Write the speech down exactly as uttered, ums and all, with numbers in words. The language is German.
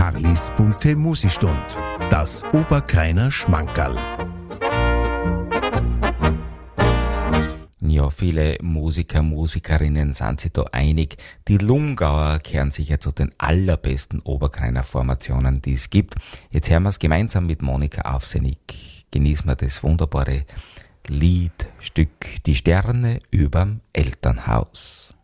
Marlies bunte Musistund. Das Oberkreiner Schmankerl. Ja, viele Musiker, Musikerinnen sind sich da einig. Die Lungauer kehren sicher zu den allerbesten Oberkreiner Formationen, die es gibt. Jetzt hören wir es gemeinsam mit Monika Aufsenig. Genießen wir das wunderbare Liedstück Die Sterne überm Elternhaus.